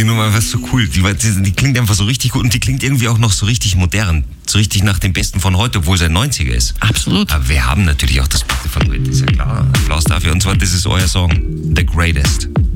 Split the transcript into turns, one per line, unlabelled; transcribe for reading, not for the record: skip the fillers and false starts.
die Nummer einfach so cool. Die klingt einfach so richtig gut und die klingt irgendwie auch noch so richtig modern. So richtig nach dem Besten von heute, obwohl es ein 90er ist.
Absolut.
Aber wir haben natürlich auch das Beste von heute, ist ja klar. Applaus dafür. Und zwar, das ist euer Song, The Greatest.